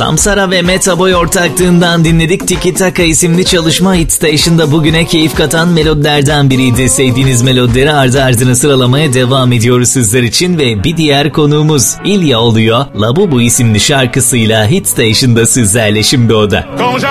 Samsara ve Meta Boy ortaklığından dinledik. Tiki Taka isimli çalışma Hit Station'da bugüne keyif katan melodilerden biriydi. Sevdiğiniz melodileri ardı ardına sıralamaya devam ediyoruz sizler için ve bir diğer konuğumuz İlya oluyor. Labubu isimli şarkısıyla Hit Station'da sizlerle şimdi o da.